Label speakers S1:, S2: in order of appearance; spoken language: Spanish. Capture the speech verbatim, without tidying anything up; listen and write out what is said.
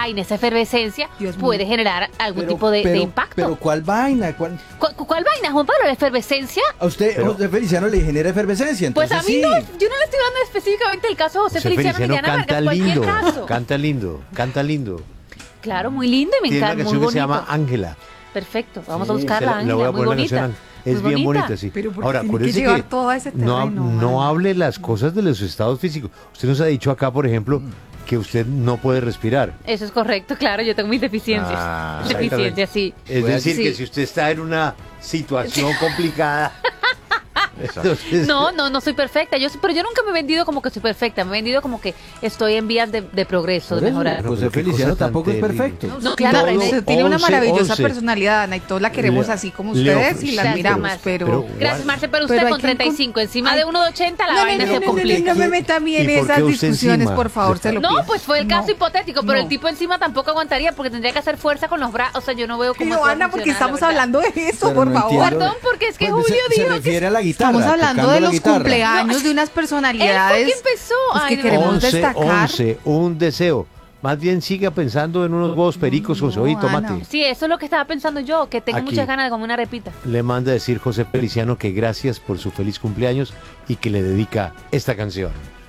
S1: vaina, esa efervescencia,
S2: Dios mío.
S1: puede generar algún
S3: Pero-
S1: tipo de, de
S3: pero-
S1: impacto.
S3: Pero ¿cuál vaina? ¿Cuál?
S1: ¿Cu- ¿Cuál vaina, Juan Pablo? ¿La efervescencia?
S3: A usted,
S4: Pero-
S3: José Feliciano, le genera efervescencia.
S1: Pues
S3: Entonces,
S1: a mí
S3: sí.
S1: no, yo no le estoy hablando específicamente del caso de José,
S4: José
S1: Feliciano ni
S4: Feliciano
S1: Diana
S4: canta
S1: Vargas, cualquier
S4: lindo,
S1: caso.
S4: canta lindo, canta lindo.
S1: Claro, muy lindo y me
S4: Tiene una
S1: encanta, muy
S4: canción que
S1: bonito.
S4: se llama Ángela.
S1: Perfecto, vamos
S3: Sí,
S1: a
S4: Se
S1: buscarla,
S4: la- le voy
S1: Ángela,
S4: a
S1: muy
S4: poner la
S1: bonita.
S4: canción. Es
S1: Muy
S4: bien
S1: bonita.
S4: bonita, sí.
S2: Pero ¿por qué
S4: Ahora,
S2: tiene que
S4: acuérdese
S2: llevar
S4: que
S2: todo a ese
S4: no,
S2: terreno,
S4: no
S2: Ana?
S4: hable las cosas de los estados físicos. Usted nos ha dicho acá, por ejemplo, que usted no puede respirar.
S1: Eso es correcto, claro, yo tengo mis deficiencias.
S4: Ah,
S1: deficiencias, sí.
S4: Es
S3: Puede
S4: decir,
S1: sí.
S4: que si usted está en una situación complicada, entonces-
S1: No, no, no soy perfecta. Yo, pero yo nunca me he vendido como que soy perfecta. Me he vendido como que estoy en vías de, de progreso, de
S3: Por eso,
S1: mejorar.
S3: José
S4: Pero qué
S3: Feliciano
S4: cosa tan
S3: tampoco es
S4: terrible.
S3: perfecto.
S1: No, claro,
S4: Todo
S1: pero hay-
S2: Usted tiene una
S4: once,
S2: maravillosa
S4: once.
S2: personalidad, Ana, y todos la queremos
S4: Le-
S2: así como
S4: le
S2: ustedes
S4: ofre-
S2: y la
S1: Sí,
S2: admiramos,
S1: pero-
S2: pero...
S4: pero-
S1: Gracias, Marce, pero usted
S2: Pero hay
S1: con
S2: que
S1: treinta y
S2: encon-
S1: cinco encima
S2: Ay.
S1: de uno ochenta la
S2: No, no,
S1: vaina
S2: no,
S1: se
S2: no, no,
S1: complica.
S2: no, no me meta a mí en
S4: ¿Y por qué
S2: esas
S4: usted
S2: discusiones,
S4: encima?
S2: por favor, se lo pido.
S1: No, pues fue el caso
S2: No.
S1: hipotético, pero
S2: No.
S1: el tipo encima tampoco aguantaría porque tendría que hacer fuerza con los brazos. O sea, yo no veo cómo.
S2: Pero
S1: eso va a
S2: Ana, porque
S1: funcionar,
S2: estamos
S1: la verdad.
S2: hablando de eso,
S3: Pero
S2: por
S3: no
S2: favor.
S3: entiendo.
S1: Perdón, porque es que
S3: Pues,
S1: Julio
S3: se,
S1: dijo
S3: se
S1: que
S3: refiere a la guitarra.
S2: Estamos hablando
S3: tocando
S2: de
S3: la
S2: los
S3: guitarra.
S2: cumpleaños de unas personalidades.
S1: Él fue que empezó.
S2: Pues
S1: Ay,
S2: que
S1: de
S2: queremos
S1: verdad.
S4: once,
S2: destacar.
S4: once, un deseo. Más bien siga pensando en unos huevos pericos con
S2: No,
S4: cebolla y tomate.
S2: Ana.
S1: Sí, eso es lo que estaba pensando yo, que tengo
S4: Aquí.
S1: muchas ganas de comer una repita.
S4: Le manda a decir José Feliciano que gracias por su feliz cumpleaños y que le dedica esta canción.